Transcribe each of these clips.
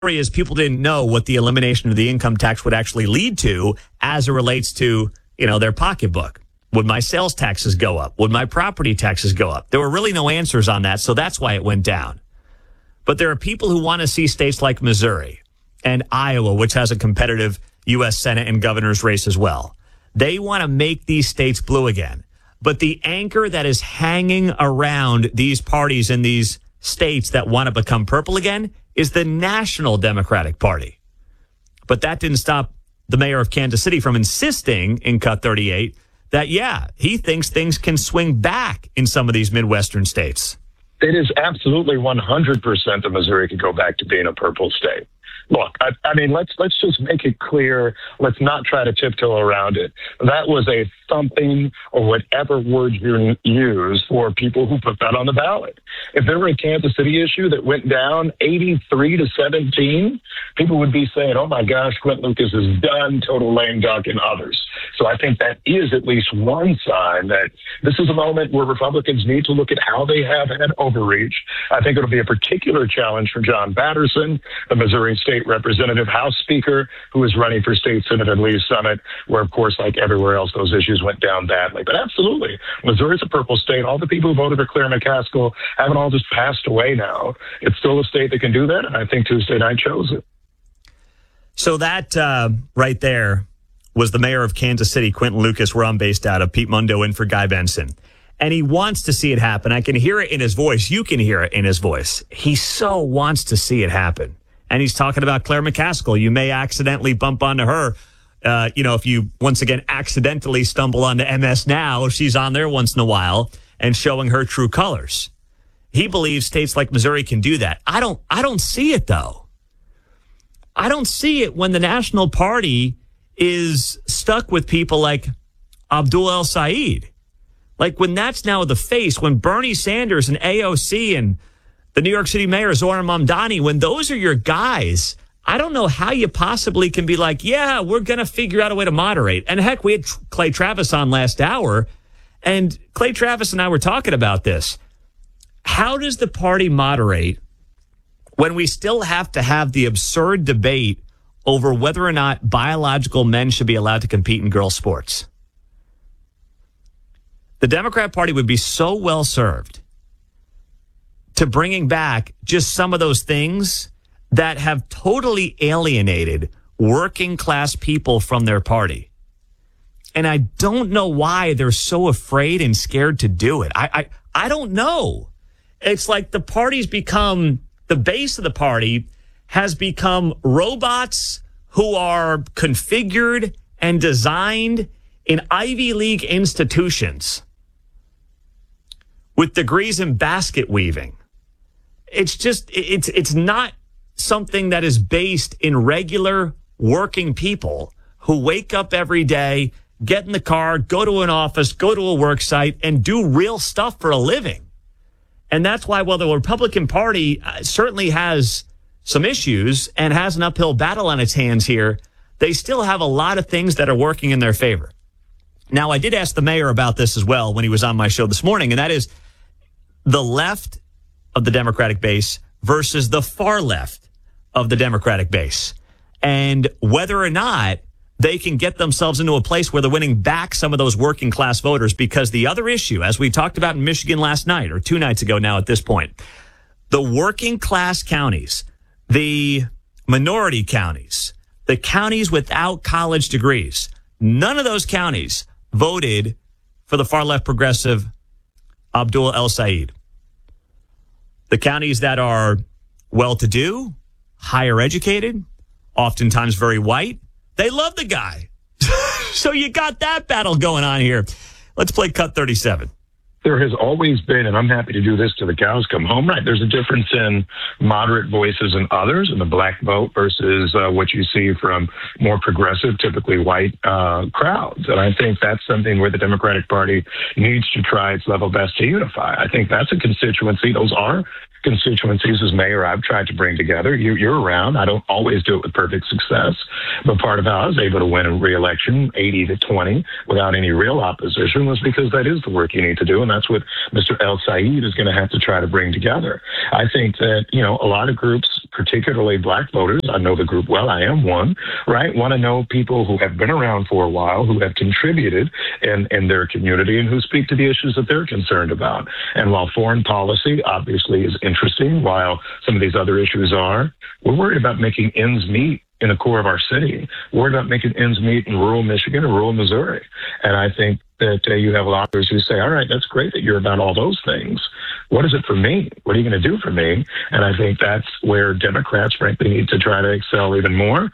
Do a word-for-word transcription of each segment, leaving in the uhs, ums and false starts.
is people didn't know what the elimination of the income tax would actually lead to as it relates to, you know, their pocketbook. Would my sales taxes go up? Would my property taxes go up? There were really no answers on that, so that's why it went down. But there are people who want to see states like Missouri and Iowa, which has a competitive U S Senate and governor's race as well. They want to make these states blue again. But the anchor that is hanging around these parties in these states that want to become purple again is the National Democratic Party. But that didn't stop the mayor of Kansas City from insisting in Cut thirty-eight that, yeah, he thinks things can swing back in some of these Midwestern states. It is absolutely one hundred percent that Missouri could go back to being a purple state. Look, I, I mean, let's let's just make it clear. Let's not try to tiptoe around it. That was a thumping, or whatever word you use, for people who put that on the ballot. If there were a Kansas City issue that went down eighty-three to seventeen, people would be saying, oh my gosh, Quint Lucas is done, total lame duck, and others. So I think that is at least one sign that this is a moment where Republicans need to look at how they have had overreach. I think it'll be a particular challenge for John Batterson, the Missouri State Representative, House Speaker, who is running for State Senate and Lee's Summit, where, of course, like everywhere else, those issues went down badly. But absolutely, Missouri's a purple state. All the people who voted for Claire McCaskill haven't all just passed away now. It's still a state that can do that, and I think Tuesday night shows it. So that uh, right there was the mayor of Kansas City, Quentin Lucas, where I'm based out of, Pete Mundo in for Guy Benson. And he wants to see it happen. I can hear it in his voice. You can hear it in his voice. He so wants to see it happen. And he's talking about Claire McCaskill. You may accidentally bump onto her. Uh, you know, if you, once again, accidentally stumble onto M S Now, she's on there once in a while and showing her true colors. He believes states like Missouri can do that. I don't, I don't see it, though. I don't see it when the National Party is stuck with people like Abdul El-Sayed. Like when that's now the face, when Bernie Sanders and A O C and the New York City Mayor Zohran Mamdani, when those are your guys, I don't know how you possibly can be like, yeah, we're going to figure out a way to moderate. And heck, we had Clay Travis on last hour, and Clay Travis and I were talking about this. How does the party moderate when we still have to have the absurd debate over whether or not biological men should be allowed to compete in girls' sports? The Democrat Party would be so well served to bringing back just some of those things that have totally alienated working class people from their party. And I don't know why they're so afraid and scared to do it. I, I, I don't know. It's like the party's become, the base of the party has become robots who are configured and designed in Ivy League institutions with degrees in basket weaving. It's just, it's it's not something that is based in regular working people who wake up every day, get in the car, go to an office, go to a work site, and do real stuff for a living. And that's why, while the Republican Party certainly has some issues and has an uphill battle on its hands here, they still have a lot of things that are working in their favor. Now, I did ask the mayor about this as well when he was on my show this morning, and that is the left of the Democratic base versus the far left of the Democratic base, and whether or not they can get themselves into a place where they're winning back some of those working class voters. Because the other issue, as we talked about in Michigan last night, or two nights ago now at this point, the working class counties, the minority counties, the counties without college degrees, none of those counties voted for the far left progressive Abdul El-Sayed. The counties that are well-to-do, higher educated, oftentimes very white, they love the guy. So you got that battle going on here. Let's play Cut thirty-seven. There has always been, and I'm happy to do this till the cows come home, right? There's a difference in moderate voices and others, and the black vote versus uh, what you see from more progressive, typically white uh, crowds. And I think that's something where the Democratic Party needs to try its level best to unify. I think that's a constituency. Those are constituencies as mayor I've tried to bring together. You, you're around. I don't always do it with perfect success, but part of how I was able to win a re-election eighty to twenty without any real opposition was because that is the work you need to do, and that's what Mister El Said is going to have to try to bring together. I think that, you know, a lot of groups, particularly black voters, I know the group well, I am one, right, want to know people who have been around for a while, who have contributed in, in their community, and who speak to the issues that they're concerned about. And while foreign policy obviously is interesting, while some of these other issues are, we're worried about making ends meet in the core of our city. We're worried about making ends meet in rural Michigan and rural Missouri. And I think that uh, you have authors who say, all right, that's great that you're about all those things. What is it for me? What are you going to do for me? And I think that's where Democrats, frankly, need to try to excel even more.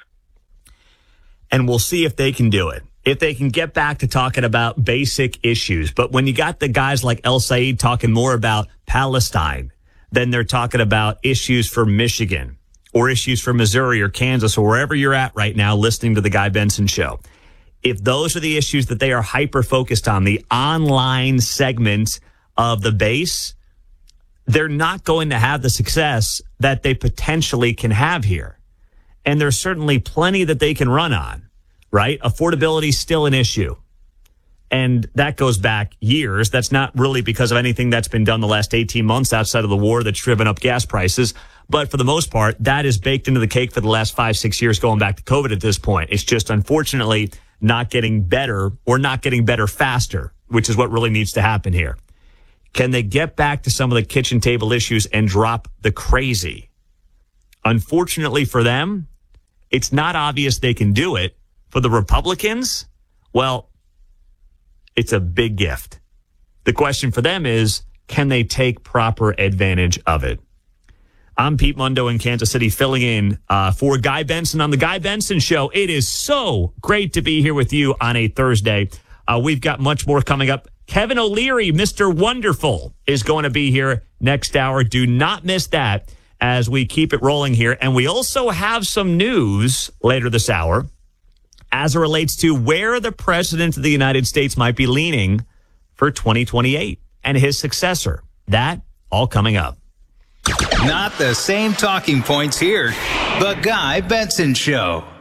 And we'll see if they can do it, if they can get back to talking about basic issues. But when you got the guys like El Said talking more about Palestine, then they're talking about issues for Michigan or issues for Missouri or Kansas or wherever you're at right now listening to the Guy Benson Show. If those are the issues that they are hyper-focused on, the online segment of the base, they're not going to have the success that they potentially can have here. And there's certainly plenty that they can run on, right? Affordability is still an issue. And that goes back years. That's not really because of anything that's been done the last eighteen months outside of the war that's driven up gas prices. But for the most part, that is baked into the cake for the last five, six years going back to COVID at this point. It's just unfortunately not getting better or not getting better faster, which is what really needs to happen here. Can they get back to some of the kitchen table issues and drop the crazy? Unfortunately for them, it's not obvious they can do it. For the Republicans, well, it's a big gift. The question for them is, can they take proper advantage of it? I'm Pete Mundo in Kansas City, filling in uh, for Guy Benson on the Guy Benson Show. It is so great to be here with you on a Thursday. Uh, we've got much more coming up. Kevin O'Leary, Mister Wonderful, is going to be here next hour. Do not miss that as we keep it rolling here. And we also have some news later this hour as it relates to where the president of the United States might be leaning for twenty twenty-eight and his successor. That all coming up. Not the same talking points here. The Guy Benson Show.